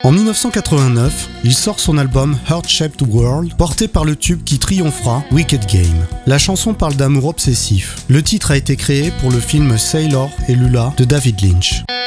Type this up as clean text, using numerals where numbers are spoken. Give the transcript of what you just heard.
En 1989, il sort son album Heart-Shaped World, porté par le tube qui triomphera, Wicked Game. La chanson parle d'amour obsessif. Le titre a été créé pour le film Sailor et Lula de David Lynch.